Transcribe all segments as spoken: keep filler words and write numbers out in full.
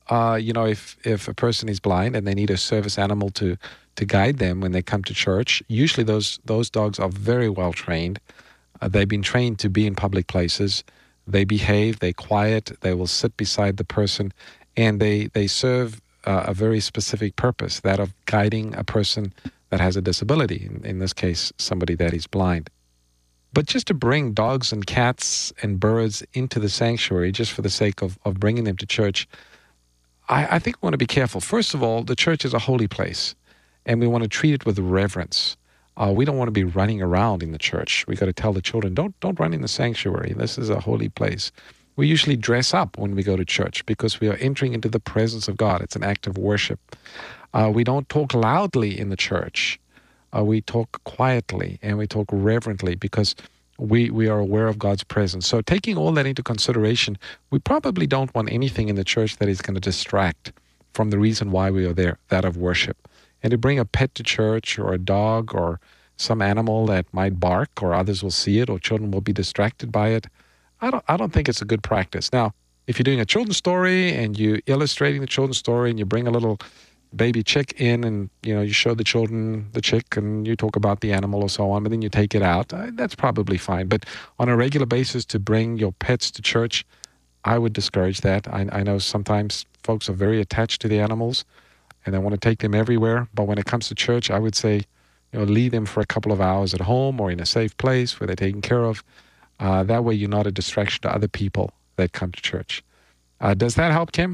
uh, you know, if, if a person is blind and they need a service animal to, to guide them when they come to church, usually those, those dogs are very well trained. Uh, they've been trained to be in public places. They behave, they're quiet, they will sit beside the person, and they, they serve uh, a very specific purpose, that of guiding a person that has a disability, in, in this case, somebody that is blind. But just to bring dogs and cats and birds into the sanctuary, just for the sake of, of bringing them to church, I, I think we want to be careful. First of all, the church is a holy place, and we want to treat it with reverence. Uh, we don't want to be running around in the church. We got to tell the children, don't don't run in the sanctuary. This is a holy place. We usually dress up when we go to church because we are entering into the presence of God. It's an act of worship. Uh, we don't talk loudly in the church. Uh, we talk quietly and we talk reverently because we, we are aware of God's presence. So taking all that into consideration, we probably don't want anything in the church that is going to distract from the reason why we are there, that of worship. And to bring a pet to church or a dog or some animal that might bark or others will see it or children will be distracted by it, I don't, I don't think it's a good practice. Now, if you're doing a children's story and you're illustrating the children's story and you bring a little baby chick in and, you know, you show the children the chick and you talk about the animal or so on, but then you take it out, uh, that's probably fine. But on a regular basis to bring your pets to church, I would discourage that. I, I know sometimes folks are very attached to the animals and they want to take them everywhere. But when it comes to church, I would say, you know, leave them for a couple of hours at home or in a safe place where they're taken care of. Uh, that way you're not a distraction to other people that come to church. Uh, does that help, Kim?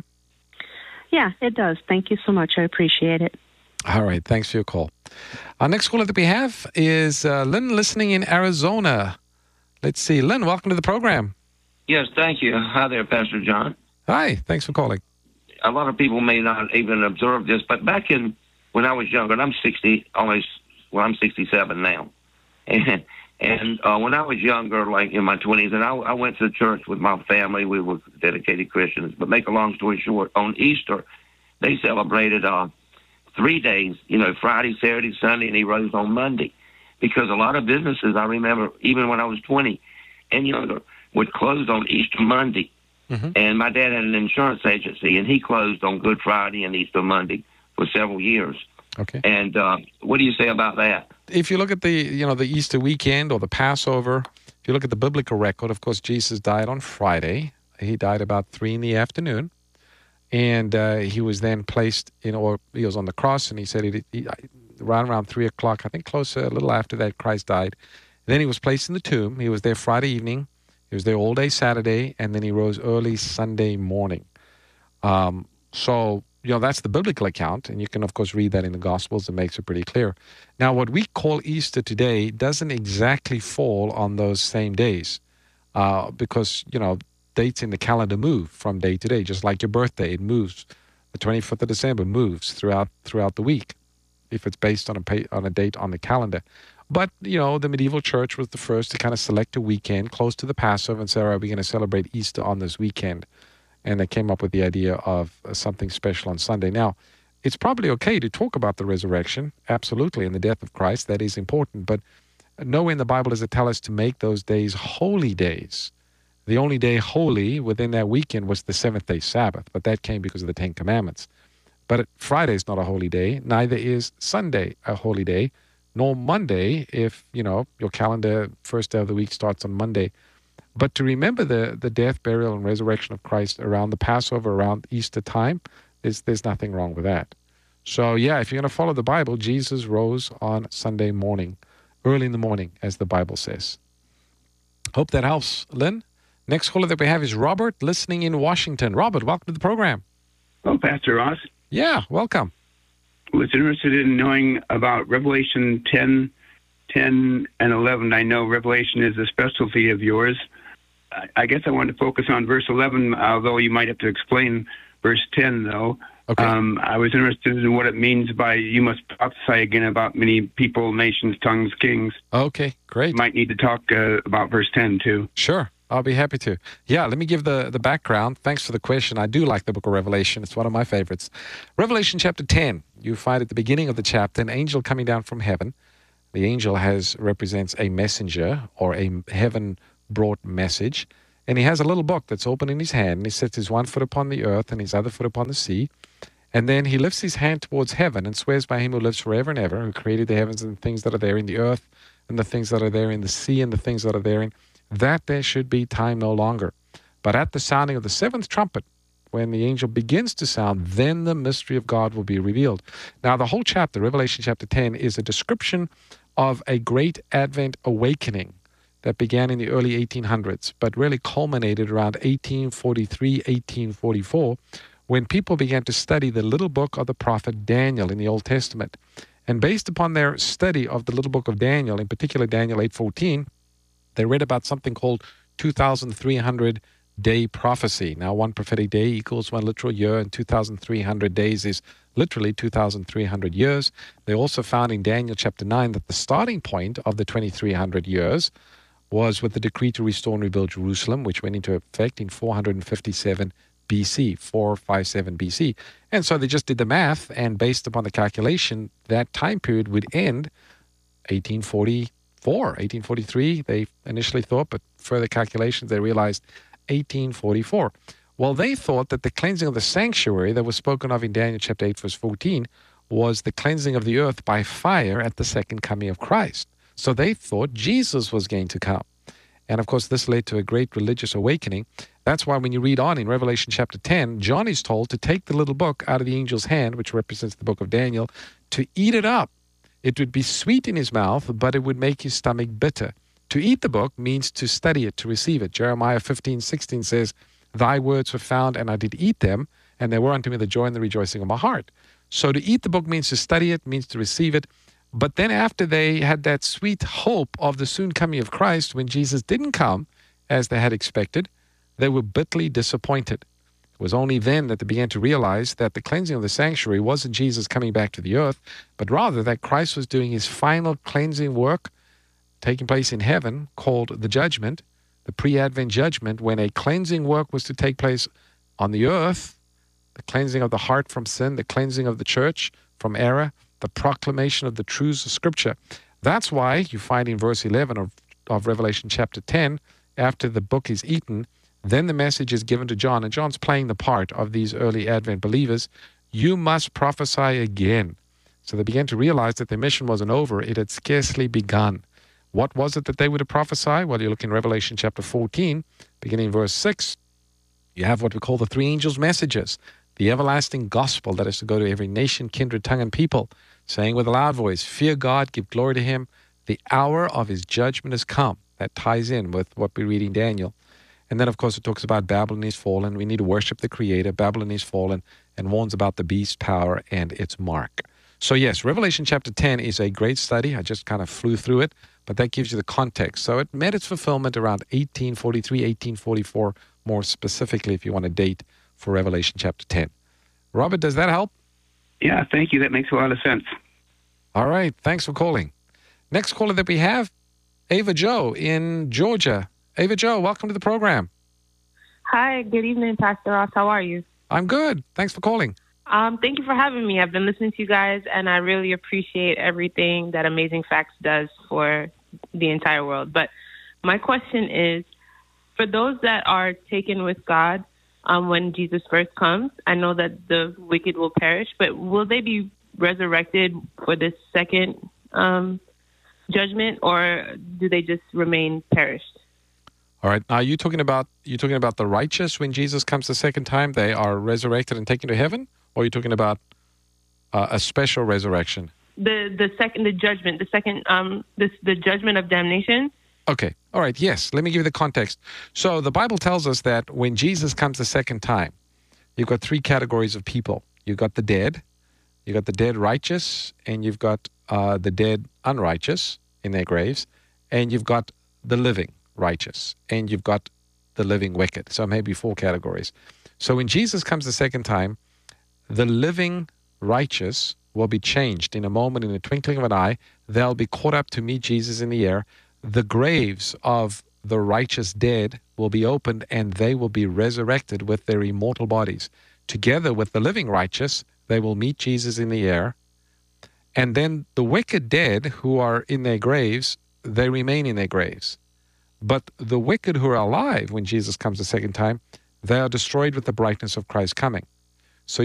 Yeah, it does. Thank you so much. I appreciate it. All right. Thanks for your call. Our next caller that we have is uh, Lynn, listening in Arizona. Let's see. Lynn, welcome to the program. Yes, thank you. Hi there, Pastor John. Hi. Thanks for calling. A lot of people may not even observe this, but back in when I was younger, and I'm sixty, almost, well, I'm sixty-seven now. And and uh, when I was younger, like in my twenties, and I, I went to church with my family. We were dedicated Christians. But make a long story short, on Easter, they celebrated uh, three days, you know, Friday, Saturday, Sunday, and he rose on Monday. Because a lot of businesses, I remember, even when I was twenty and younger, would close on Easter Monday. Mm-hmm. And my dad had an insurance agency, and he closed on Good Friday and Easter Monday for several years. Okay. And uh, what do you say about that? If you look at the, you know, the Easter weekend or the Passover, if you look at the biblical record, of course, Jesus died on Friday. He died about three in the afternoon. And uh, he was then placed, you know, or he was on the cross, and he said he, he, around, around three o'clock, I think closer, a little after that, Christ died. Then he was placed in the tomb. He was there Friday evening. He was there all day Saturday, and then he rose early Sunday morning. Um, so, you know, that's the biblical account, and you can, of course, read that in the Gospels. It makes it pretty clear. Now, what we call Easter today doesn't exactly fall on those same days uh, because, you know, dates in the calendar move from day to day, just like your birthday. It moves. The twenty-fifth of December moves throughout throughout the week if it's based on a, pay, on a date on the calendar. But, you know, the medieval church was the first to kind of select a weekend close to the Passover and say, all right, we're going to celebrate Easter on this weekend. And they came up with the idea of uh, something special on Sunday. Now, it's probably okay to talk about the resurrection, absolutely, and the death of Christ. That is important. But nowhere in the Bible does it tell us to make those days holy days. The only day holy within that weekend was the seventh-day Sabbath, but that came because of the Ten Commandments. But Friday is not a holy day. Neither is Sunday a holy day, nor Monday if, you know, your calendar first day of the week starts on Monday. But to remember the, the death, burial, and resurrection of Christ around the Passover, around Easter time, there's, there's nothing wrong with that. So, yeah, if you're going to follow the Bible, Jesus rose on Sunday morning, early in the morning, as the Bible says. Hope that helps, Lynn. Next caller that we have is Robert, listening in Washington. Robert, welcome to the program. Hello, Pastor Ross. Yeah, welcome. I was interested in knowing about Revelation ten, ten, and eleven. I know Revelation is a specialty of yours. I guess I wanted to focus on verse eleven, although you might have to explain verse ten, though. Okay. Um, I was interested in what it means by you must prophesy again about many people, nations, tongues, kings. Okay, great. You might need to talk uh, about verse ten, too. Sure. I'll be happy to. Yeah, let me give the, the background. Thanks for the question. I do like the book of Revelation. It's one of my favorites. Revelation chapter ten, you find at the beginning of the chapter an angel coming down from heaven. The angel has represents a messenger or a heaven-brought message. And he has a little book that's open in his hand, and he sets his one foot upon the earth and his other foot upon the sea. And then he lifts his hand towards heaven and swears by him who lives forever and ever, who created the heavens and the things that are there in the earth, and the things that are there in the sea, and the things that are therein, that there should be time no longer. But at the sounding of the seventh trumpet, when the angel begins to sound, then the mystery of God will be revealed. Now, the whole chapter, Revelation chapter ten, is a description of a great Advent awakening that began in the early eighteen hundreds, but really culminated around eighteen forty-three, eighteen forty-four, when people began to study the little book of the prophet Daniel in the Old Testament. And based upon their study of the little book of Daniel, in particular Daniel eight fourteen, they read about something called two thousand three hundred day prophecy. Now, one prophetic day equals one literal year, and two thousand three hundred days is literally two thousand three hundred years. They also found in Daniel chapter nine that the starting point of the twenty-three hundred years was with the decree to restore and rebuild Jerusalem, which went into effect in four hundred fifty-seven B C, four fifty-seven B C. And so they just did the math, and based upon the calculation, that time period would end eighteen forty-four, eighteen forty-three, they initially thought, but further calculations, they realized eighteen forty-four. Well, they thought that the cleansing of the sanctuary that was spoken of in Daniel chapter eight, verse fourteen, was the cleansing of the earth by fire at the second coming of Christ. So they thought Jesus was going to come. And of course, this led to a great religious awakening. That's why when you read on in Revelation chapter ten, John is told to take the little book out of the angel's hand, which represents the book of Daniel, to eat it up. It would be sweet in his mouth, but it would make his stomach bitter. To eat the book means to study it, to receive it. Jeremiah fifteen sixteen says, "Thy words were found, and I did eat them, and they were unto me the joy and the rejoicing of my heart." So to eat the book means to study it, means to receive it. But then after they had that sweet hope of the soon coming of Christ, when Jesus didn't come as they had expected, they were bitterly disappointed. It was only then that they began to realize that the cleansing of the sanctuary wasn't Jesus coming back to the earth, but rather that Christ was doing his final cleansing work taking place in heaven, called the judgment, the pre-Advent judgment, when a cleansing work was to take place on the earth, the cleansing of the heart from sin, the cleansing of the church from error, the proclamation of the truths of Scripture. That's why you find in verse eleven of, of Revelation chapter ten, after the book is eaten, then the message is given to John, and John's playing the part of these early Advent believers. You must prophesy again. So they began to realize that their mission wasn't over. It had scarcely begun. What was it that they were to prophesy? Well, you look in Revelation chapter fourteen, beginning in verse six. You have what we call the three angels' messages, the everlasting gospel that is to go to every nation, kindred, tongue, and people, saying with a loud voice, fear God, give glory to him. The hour of his judgment has come. That ties in with what we read in Daniel. And then, of course, it talks about Babylon is fallen. We need to worship the Creator. Babylon is fallen, and warns about the beast's power and its mark. So, yes, Revelation chapter ten is a great study. I just kind of flew through it, but that gives you the context. So it met its fulfillment around eighteen forty-three, eighteen forty-four, more specifically, if you want a date for Revelation chapter ten. Robert, does that help? Yeah, thank you. That makes a lot of sense. All right. Thanks for calling. Next caller that we have, Ava Joe in Georgia. Ava Joe, welcome to the program. Hi, good evening, Pastor Ross. How are you? I'm good. Thanks for calling. Um, thank you for having me. I've been listening to you guys, and I really appreciate everything that Amazing Facts does for the entire world. But my question is, for those that are taken with God um, when Jesus first comes, I know that the wicked will perish, but will they be resurrected for this second um, judgment, or do they just remain perished? All right. Now, are you talking about you talking about the righteous when Jesus comes the second time? They are resurrected and taken to heaven, or are you talking about uh, a special resurrection? The the second the judgment, the second um this the judgment of damnation. Okay. All right. Yes. Let me give you the context. So the Bible tells us that when Jesus comes the second time, you've got three categories of people. You've got the dead, you've got the dead righteous, and you've got uh, the dead unrighteous in their graves, and you've got the living righteous, and you've got the living wicked. So maybe four categories. So when Jesus comes the second time, the living righteous will be changed in a moment, in the twinkling of an eye. They'll be caught up to meet Jesus in the air. The graves of the righteous dead will be opened, and they will be resurrected with their immortal bodies. Together with the living righteous, they will meet Jesus in the air. And then the wicked dead who are in their graves, they remain in their graves. But the wicked who are alive when Jesus comes the second time, they are destroyed with the brightness of Christ coming.